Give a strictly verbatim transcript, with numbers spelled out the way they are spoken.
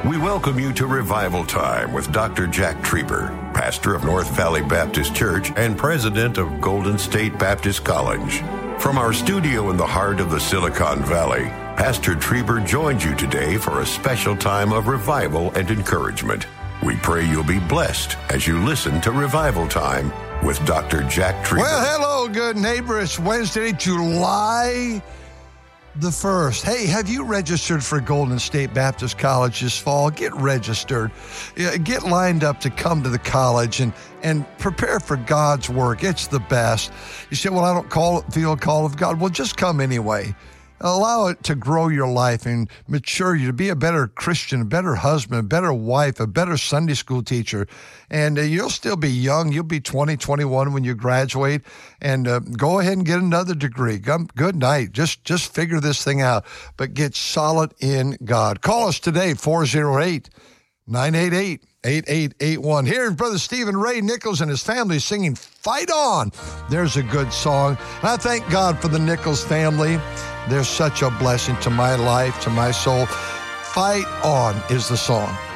We welcome you to Revival Time with Doctor Jack Trieber, pastor of North Valley Baptist Church and president of Golden State Baptist College. From our studio in the heart of the Silicon Valley, Pastor Trieber joins you today for a special time of revival and encouragement. We pray you'll be blessed as you listen to Revival Time with Doctor Jack Trieber. Well, hello, good neighbor. It's Wednesday, July the first. Hey, have you registered for Golden State Baptist College this fall? Get registered. Get lined up to come to the college and, and prepare for God's work. It's the best. You say, well, I don't call feel a call of God. Well, just come anyway. Allow it to grow your life and mature you to be a better Christian, a better husband, a better wife, a better Sunday school teacher. And uh, you'll still be young. You'll be twenty, twenty-one when you graduate. And uh, go ahead and get another degree. Good night. Just just figure this thing out. But get solid in God. Call us today, four oh eight, nine eight eight, eight eight eight one. Here, Brother Stephen Ray Nichols and his family singing Fight On. There's a good song. And I thank God for the Nichols family. They're such a blessing to my life, to my soul. Fight On is the song.